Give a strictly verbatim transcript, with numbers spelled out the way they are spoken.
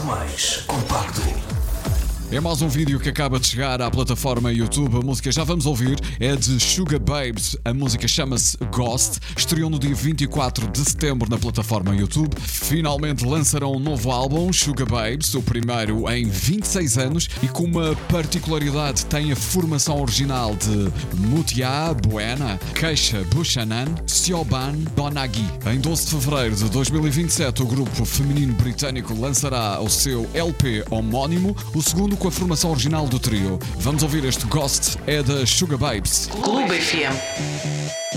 mais compacto. É mais um vídeo que acaba de chegar à plataforma YouTube. A música já vamos ouvir é de Sugababes. A música chama-se Ghost. Estreou no dia vinte e quatro de setembro na plataforma YouTube. Finalmente lançarão um novo álbum, Sugababes, o primeiro em vinte e seis anos, e com uma particularidade: tem a formação original de Mutia, Buena, Keisha, Bushanan, Siobhan, Bonagi. Em doze de fevereiro de dois mil e vinte e sete, o grupo feminino britânico lançará o seu L P homónimo, o segundo com a formação original do trio. Vamos ouvir este Ghost, é da Sugababes. Clube F M.